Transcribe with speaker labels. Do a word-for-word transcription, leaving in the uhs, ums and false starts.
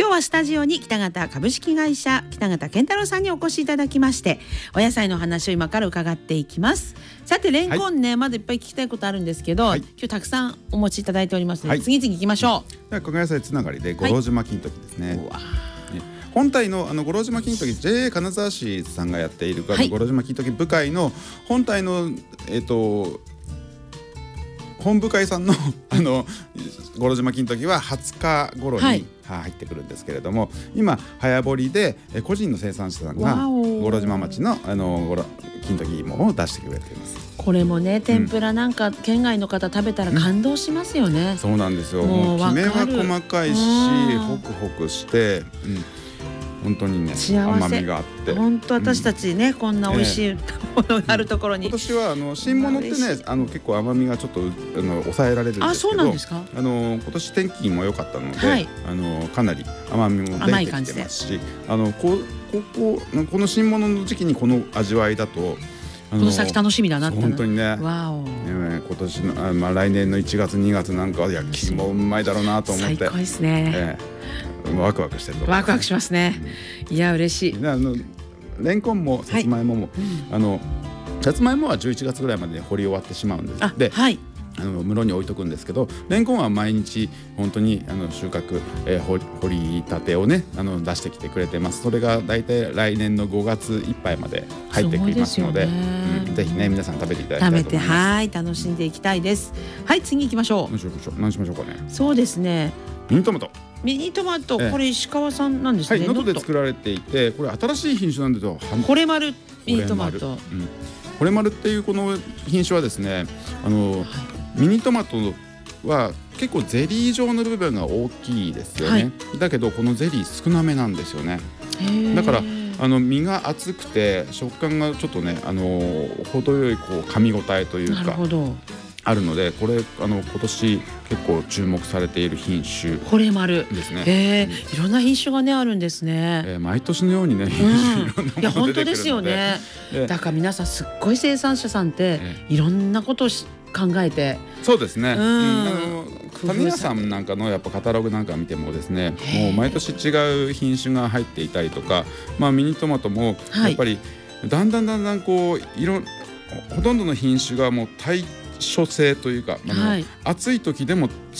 Speaker 1: 今日はスタジオに北方株式会社北方健太郎さんにお越しいただきまして、お野菜の話を今から伺っていきます。さてレンコンね、はい、まだいっぱい聞きたいことあるんですけど、はい、今日たくさんお持ちいただいておりますので、はい、次々行きましょう。
Speaker 2: では加賀野菜つながりで五郎島金時ですね、はい、うわ本体のあの五郎島金時 ジェイエー 金沢市さんがやっている五郎島金時部会の本体のえっと本部会さんのあの五郎島金時ははつか頃に、はい、入ってくるんですけれども、今早掘りで個人の生産者さんが五郎島町のあの金時芋を出してくれています。
Speaker 1: これもね、天ぷらなんか県外の方食べたら感動しますよね、
Speaker 2: うん、そうなんですよ。もうきめは細かいしホクホクして、うん、本当にね甘みがあって、
Speaker 1: 本当私たちね、うん、こんな美味しいものがあるところに、
Speaker 2: 今年はあの新物ってね、あの結構甘みがちょっとあの抑えられるんですけど、
Speaker 1: あ、そうなんですか。
Speaker 2: あの今年天気も良かったので、はい、あのかなり甘みも出てきてますし、あのここここの新物の時期にこの味わいだと
Speaker 1: この先楽しみだなって。
Speaker 2: 本当にね。
Speaker 1: わお。
Speaker 2: ね、今年のあ、まあ、来年のいちがつにがつなんかは焼き芋うまいだろうなと思って。
Speaker 1: 最高ですね。
Speaker 2: ええ、ワクワクしてると。
Speaker 1: ワクワクしますね。うん、いや嬉しい。
Speaker 2: あのレンコンもさつまいもも、はい、あのさつまいもはじゅういちがつぐらいまで掘り終わってしまうんです。で、はい、あの室に置いとくんですけど、レンコンは毎日本当にあの収穫、えー、掘り、掘りたてをねあの出してきてくれてます。それがだいたい来年のごがついっぱいまで入ってきますので、うん、ぜひね皆さん食べていただきたいと思います。
Speaker 1: 食べて、はい、楽しんでいきたいです。はい、次行きましょう。
Speaker 2: 何しましょう、何しましょうかね。
Speaker 1: そうですね、
Speaker 2: ミニトマト。
Speaker 1: ミニトマト、これ石川さんなんですね。
Speaker 2: はい、能登で作られていて、これ新しい品種なんですよ。
Speaker 1: これ丸ミニトマト。
Speaker 2: これ丸っていうこの品種はですね、あの、はい、ミニトマトは結構ゼリー状の部分が大きいですよね、はい、だけどこのゼリー少なめなんですよね。だからあの実が厚くて食感がちょっとね、あの程よいこう噛み応えというかあるので、これあの今年結構注目されている品種
Speaker 1: これ丸
Speaker 2: ですね。
Speaker 1: えー、いろんな品種がねあるんですね。
Speaker 2: えー、毎年のようにね品種いろんなもの出てくるので、いや
Speaker 1: 本当ですよね。だから皆さんすっごい生産者さんっていろんなことをし考えて。
Speaker 2: そうですね、うん、あの種屋さんなんかのやっぱカタログなんか見てもですね、もう毎年違う品種が入っていたりとか、まあミニトマトもやっぱりだんだんだんだんこう色ほとんどの品種がもう対処性というか、あの、はい、暑い時でも